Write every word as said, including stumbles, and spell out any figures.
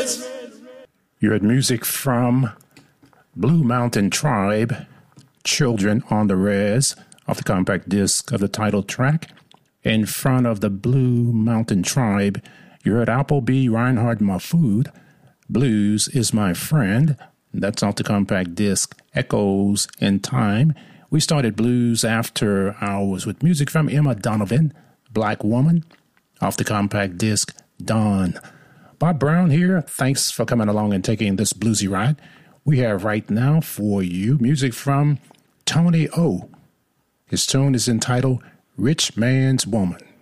You heard music from Blue Mountain Tribe, Children on the Res, off the compact disc of the title track. In front of the Blue Mountain Tribe, you heard Appleby Reinhard Mahfoud, Blues is My Friend. That's off the compact disc Echoes in Time. We started blues after hours with music from Emma Donovan, Black Woman, off the compact disc Dawn. Bob Brown here. Thanks for coming along and taking this bluesy ride. We have right now for you music from Tony O. His tune is entitled Rich Man's Woman.